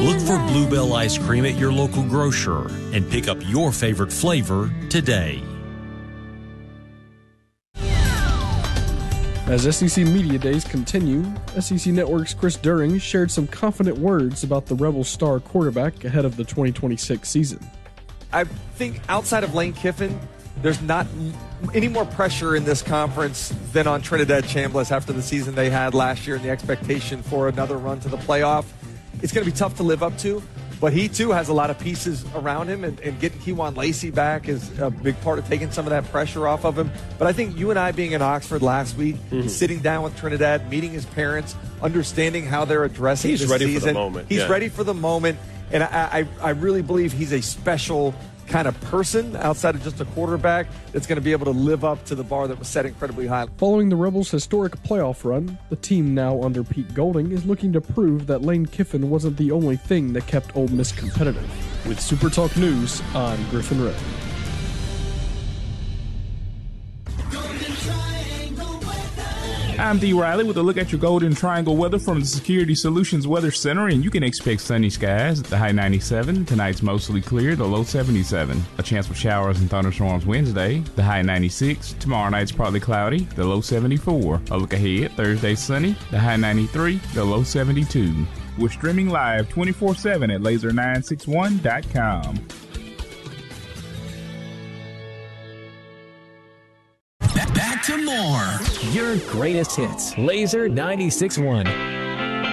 Look for Bluebell ice cream at your local grocer and pick up your favorite flavor today. As SEC Media Days continue, SEC Network's Chris During shared some confident words about the Rebels star quarterback ahead of the 2026 season. I think outside of Lane Kiffin, there's not any more pressure in this conference than on Trinidad Chambliss after the season they had last year and the expectation for another run to the playoff. It's going to be tough to live up to, but he too has a lot of pieces around him, and getting Kewan Lacey back is a big part of taking some of that pressure off of him. But I think you and I being in Oxford last week, sitting down with Trinidad, meeting his parents, understanding how they're addressing this season. He's ready for the moment. He's ready for the moment, and I really believe he's a special kind of person outside of just a quarterback that's going to be able to live up to the bar that was set incredibly high. Following the Rebels' historic playoff run, the team now under Pete Golding is looking to prove that Lane Kiffin wasn't the only thing that kept Ole Miss competitive. With Super Talk News, I'm Griffin Ray. I'm D. Riley with a look at your Golden Triangle weather from the Security Solutions Weather Center, and you can expect sunny skies at the high 97. Tonight's mostly clear, the low 77. A chance for showers and thunderstorms Wednesday, the high 96. Tomorrow night's partly cloudy, the low 74. A look ahead, Thursday sunny, the high 93, the low 72. We're streaming live 24/7 at laser961.com. Back to more. Your greatest hits. Laser 96.1.